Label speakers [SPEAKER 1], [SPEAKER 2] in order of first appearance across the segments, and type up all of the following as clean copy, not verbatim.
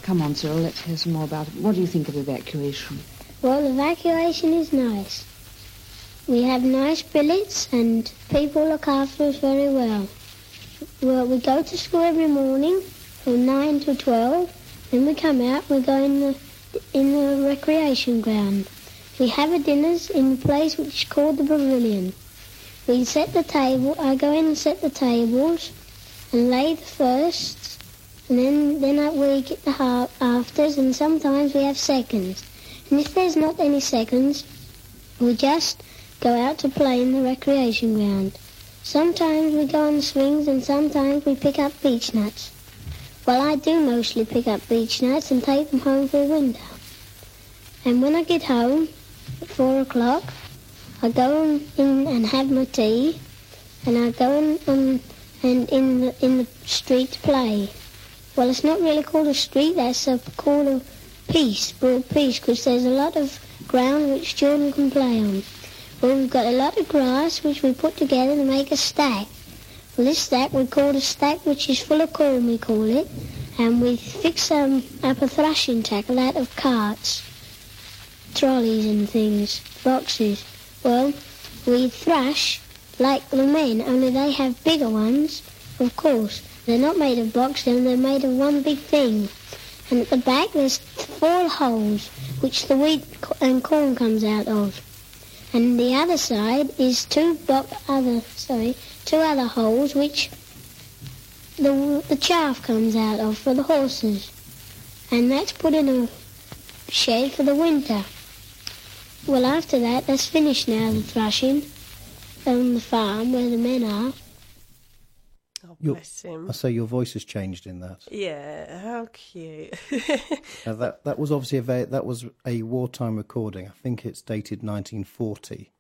[SPEAKER 1] Come on, Cyril, let's hear some more about it. What do you think of evacuation?
[SPEAKER 2] Well, evacuation is nice. We have nice billets and people look after us very well. Well, we go to school every morning from 9 to 12. Then we come out, we go in the recreation ground. We have our dinners in the place which is called the pavilion. We set the table, I go in and set the tables and lay the firsts, and then we get the afters, and sometimes we have seconds. And if there's not any seconds, we just go out to play in the recreation ground. Sometimes we go on the swings and sometimes we pick up beech nuts. Well, I do mostly pick up beech nuts and take them home for the winter. And when I get home at 4 o'clock, I go in and have my tea, and I go in the street to play. Well, it's not really called a street, that's called a broad piece, because there's a lot of ground which children can play on. Well, we've got a lot of grass which we put together to make a stack. Well, this stack we call a stack, which is full of corn, we call it, and we fix up a thrashing tackle out of carts, trolleys and things, boxes. Well, we thrash like the men, only they have bigger ones, of course. They're not made of boxes, they're made of one big thing. And at the back there's 4 holes, which the wheat and corn comes out of. And the other side is 2 other holes, which the chaff comes out of for the horses. And that's put in a shed for the winter. Well, after that, that's finished now, the thrashing on the farm where the men are.
[SPEAKER 3] Oh, bless him.
[SPEAKER 4] I say your voice has changed in that.
[SPEAKER 3] Yeah, how cute.
[SPEAKER 4] Now that was obviously that was a wartime recording. I think it's dated 1940,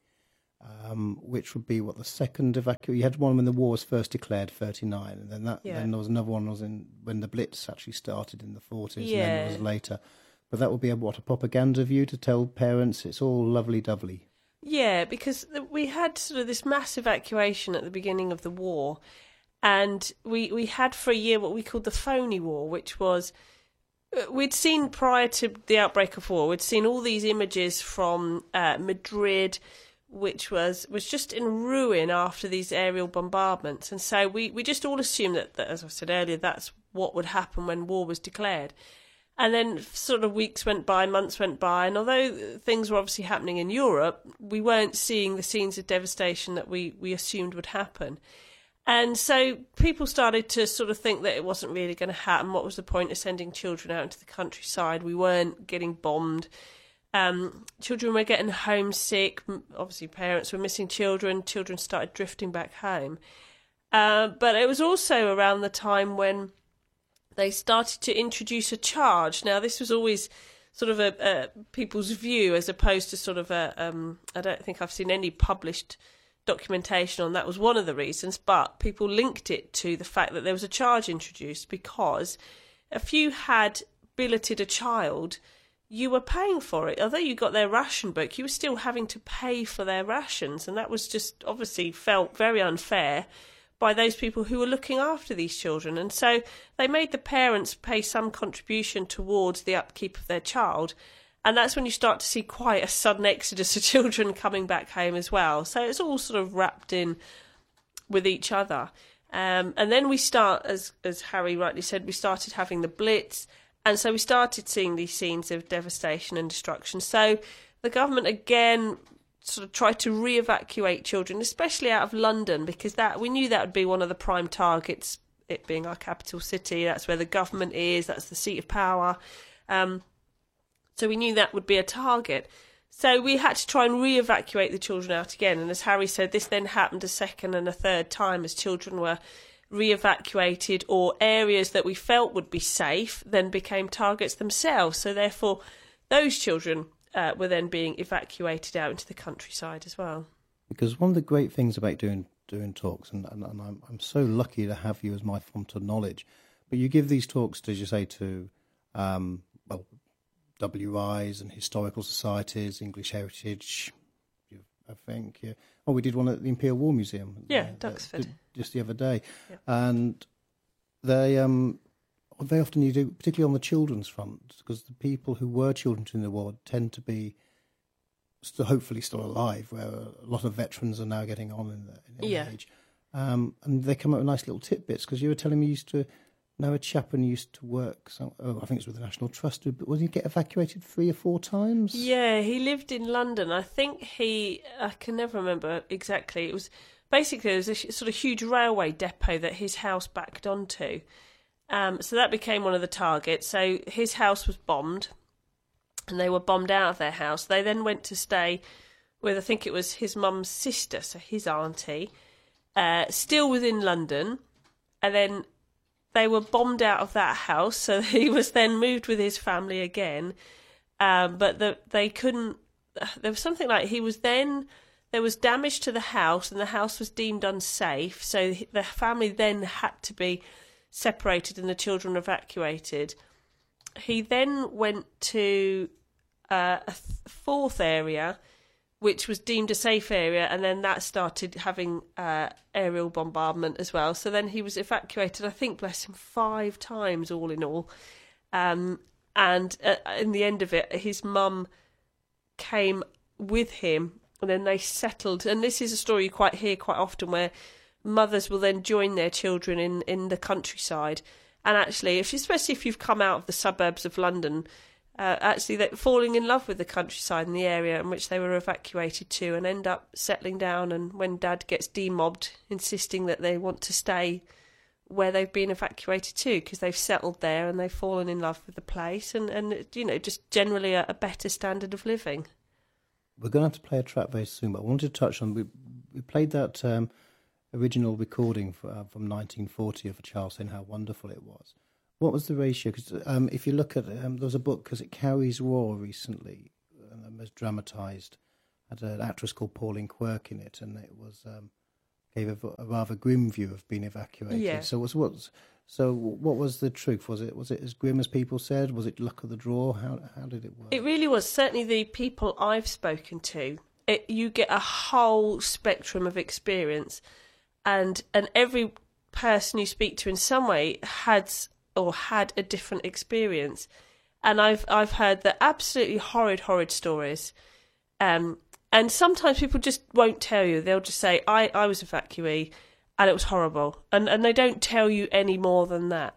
[SPEAKER 4] which would be the second evacuation. You had one when the war was first declared, 39, and then then there was another one when the Blitz actually started in the 40s, and then it was later. But that would be a propaganda view to tell parents it's all lovely-dovely.
[SPEAKER 3] Yeah, because we had sort of this mass evacuation at the beginning of the war. And we had for a year what we called the phony war, which was, we'd seen prior to the outbreak of war, we'd seen all these images from Madrid, which was just in ruin after these aerial bombardments. And so we just all assumed that, as I said earlier, that's what would happen when war was declared. And then sort of weeks went by, months went by, and although things were obviously happening in Europe, we weren't seeing the scenes of devastation that we assumed would happen. And so people started to sort of think that it wasn't really going to happen. What was the point of sending children out into the countryside? We weren't getting bombed. Children were getting homesick. Obviously, parents were missing children. Children started drifting back home. But it was also around the time when they started to introduce a charge. Now, this was always sort of a people's view, as opposed to sort of I don't think I've seen any published documentation on that. Was one of the reasons, but people linked it to the fact that there was a charge introduced because if you had billeted a child, you were paying for it. Although you got their ration book, you were still having to pay for their rations, and that was just obviously felt very unfair by those people who were looking after these children. And so they made the parents pay some contribution towards the upkeep of their child. And that's when you start to see quite a sudden exodus of children coming back home as well. So it's all sort of wrapped in with each other. And then we start, as Harry rightly said, we started having the Blitz. And so we started seeing these scenes of devastation and destruction. So the government again sort of tried to re-evacuate children, especially out of London, because that we knew that would be one of the prime targets, it being our capital city. That's where the government is. That's the seat of power. So we knew that would be a target. So we had to try and re-evacuate the children out again. And as Harry said, this then happened a second and a third time as children were re-evacuated, or areas that we felt would be safe then became targets themselves. So therefore, those children were then being evacuated out into the countryside as well.
[SPEAKER 4] Because one of the great things about doing talks, and I'm so lucky to have you as my font of knowledge, but you give these talks, as you say, to WIs and historical societies, English heritage, I think. Yeah. Oh, we did one at the Imperial War Museum.
[SPEAKER 3] Yeah, Duxford.
[SPEAKER 4] Just the other day.
[SPEAKER 3] Yeah.
[SPEAKER 4] And they very often you do, particularly on the children's front, because the people who were children during the war tend to be hopefully still alive, where a lot of veterans are now getting on in age. And they come up with nice little tidbits, because you were telling me you used to know a chap and used to work, I think it was with the National Trust, but was he get evacuated 3 or 4 times?
[SPEAKER 3] Yeah, he lived in London. I think I can never remember exactly. It was basically, there was a sort of huge railway depot that his house backed onto. So that became one of the targets. So his house was bombed, and they were bombed out of their house. They then went to stay with, I think it was his mum's sister, so his auntie, still within London, and then they were bombed out of that house, so he was then moved with his family again. But they couldn't. There was something like there was damage to the house, and the house was deemed unsafe. So the family then had to be separated, and the children evacuated. He then went to a 4th area, which was deemed a safe area, and then that started having aerial bombardment as well. So then he was evacuated, I think, bless him, 5 times all in all. And in the end of it, his mum came with him, and then they settled. And this is a story you hear quite often, where mothers will then join their children in the countryside. And actually, especially if you've come out of the suburbs of London, actually they're falling in love with the countryside and the area in which they were evacuated to, and end up settling down. And when Dad gets demobbed, insisting that they want to stay where they've been evacuated to, because they've settled there and they've fallen in love with the place, and just generally a better standard of living.
[SPEAKER 4] We're going to have to play a track very soon, but I wanted to touch on, we played that original recording from 1940 of a child saying how wonderful it was. What was the ratio? Because if you look at there was a book, because it carries War recently, was dramatised, had an actress called Pauline Quirk in it, and it was gave a rather grim view of being evacuated.
[SPEAKER 3] Yeah.
[SPEAKER 4] So what was the truth? Was it as grim as people said? Was it luck of the draw? How did it work?
[SPEAKER 3] It really was. Certainly the people I've spoken to, you get a whole spectrum of experience, and every person you speak to in some way had a different experience. And I've heard the absolutely horrid stories. And sometimes people just won't tell you. They'll just say, I was evacuee and it was horrible. And they don't tell you any more than that.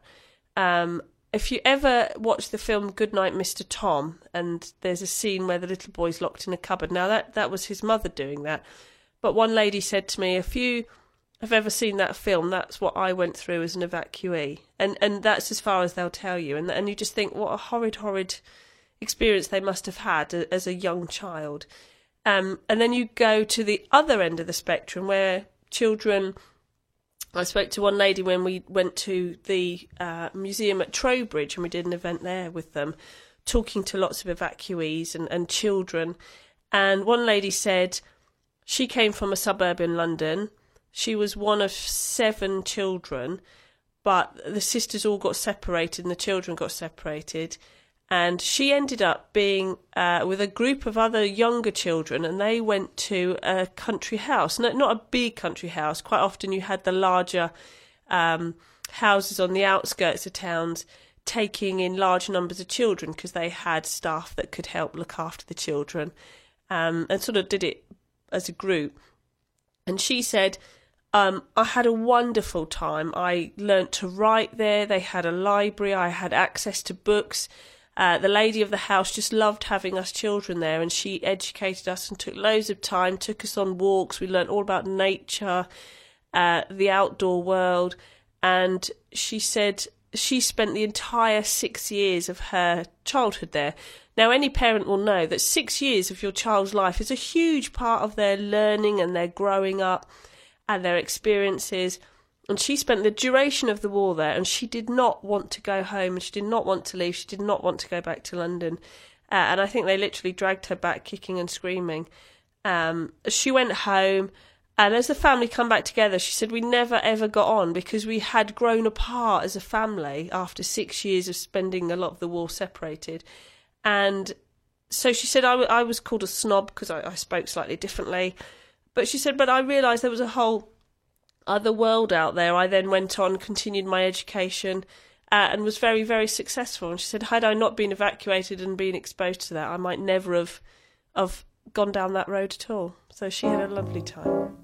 [SPEAKER 3] If you ever watch the film Goodnight, Mr. Tom, and there's a scene where the little boy's locked in a cupboard. Now, that was his mother doing that. But one lady said to me, if you have ever seen that film, that's what I went through as an evacuee. And that's as far as they'll tell you. And you just think, what a horrid experience they must have had as a young child. And then you go to the other end of the spectrum where children... I spoke to one lady when we went to the museum at Trowbridge, and we did an event there with them, talking to lots of evacuees and children. And one lady said she came from a suburb in London. She was one of 7 children, but the sisters all got separated and the children got separated. And she ended up being with a group of other younger children, and they went to a country house. Not a big country house. Quite often you had the larger houses on the outskirts of towns taking in large numbers of children because they had staff that could help look after the children, and sort of did it as a group. And she said, I had a wonderful time. I learnt to write there. They had a library. I had access to books. The lady of the house just loved having us children there, and she educated us and took loads of time, took us on walks. We learnt all about nature, the outdoor world, and she said she spent the entire 6 years of her childhood there. Now, any parent will know that 6 years of your child's life is a huge part of their learning and their growing up and their experiences. And she spent the duration of the war there, and she did not want to go home, and she did not want to leave. She did not want to go back to London. And I think they literally dragged her back kicking and screaming. She went home, and as the family come back together, she said, we never ever got on because we had grown apart as a family after 6 years of spending a lot of the war separated. And so she said, I was called a snob because I spoke slightly differently. But she said, but I realised there was a whole other world out there. I then went on, continued my education, and was very, very successful. And she said, had I not been evacuated and been exposed to that, I might never have gone down that road at all. So she had a lovely time.